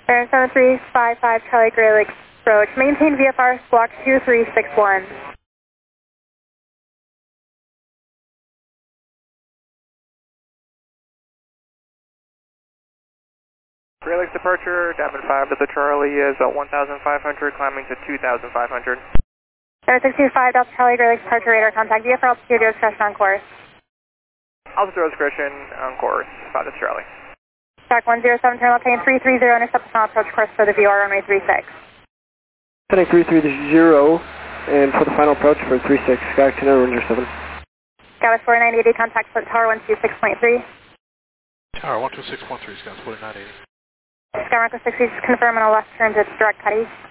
Air 7355 Charlie Gray Lakes approach. Maintain VFR block 2361. Gray Lakes departure, Davin 5 to the Charlie is 1,500, climbing to 2,500. Air 625 Delta Charlie Gray Lakes departure radar contact. VFR altitude discretion on course. Altitude discretion on course, 5 to Charlie. Track 107, turn left lane 330, intercept the final approach course for the VR runway 36. Heading 330, and for the final approach for 36, Sky 2917. Skywest 4980, contact split tower 126.3. Tower 126.3, Skywest 4980. Skymark 60, just confirm on a left turn to direct cut east.